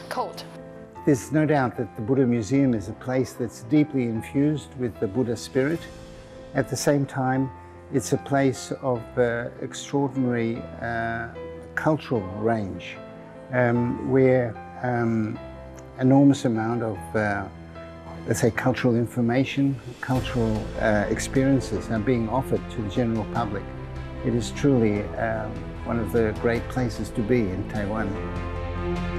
cult. There's no doubt that the Buddha Museum is a place that's deeply infused with the Buddha spirit. At the same time, it's a place of extraordinary cultural range where enormous amount of, let's say, cultural information, cultural experiences are being offered to the general public. It is truly one of the great places to be in Taiwan.